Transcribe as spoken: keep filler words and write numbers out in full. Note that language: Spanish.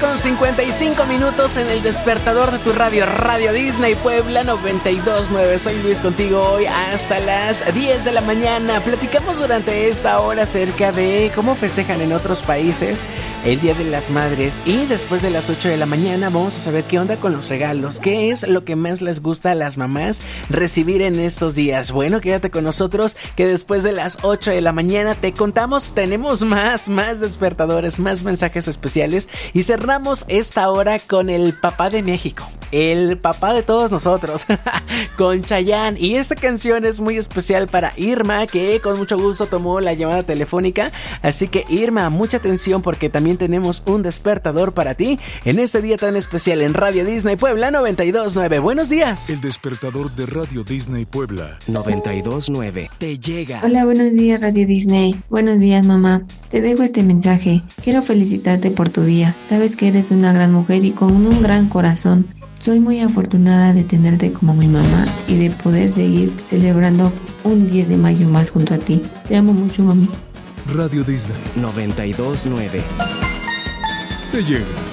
con cincuenta y cinco minutos en el despertador de tu radio, Radio Disney Puebla noventa y dos punto nueve. Soy Luis contigo hoy hasta las diez de la mañana. Platicamos durante esta hora acerca de cómo festejan en otros países el Día de las Madres. Y después de las ocho de la mañana vamos a saber qué onda con los regalos. ¿Qué es lo que más les gusta a las mamás recibir en estos días? Bueno, quédate con nosotros que después de las ocho de la mañana te contamos, tenemos más, más despertadores, más mensajes especiales y cerramos esta hora con el papá de México, el papá de todos nosotros, con Chayanne. Y esta canción es muy especial para Irma, que con mucho gusto tomó la llamada telefónica. Así que Irma, mucha atención porque también tenemos un despertador para ti en este día tan especial en Radio Disney Puebla noventa y dos punto nueve. Buenos días. El despertador de Radio Disney Puebla noventa y dos punto nueve te llega. Hola, buenos días Radio Disney. Buenos días, mamá. Te dejo este mensaje. Quiero felicitarte por tu día. Sabes que eres una gran mujer y con un gran corazón. Soy muy afortunada de tenerte como mi mamá y de poder seguir celebrando un diez de mayo más junto a ti. Te amo mucho, mami. Radio Disney noventa y dos punto nueve te llega.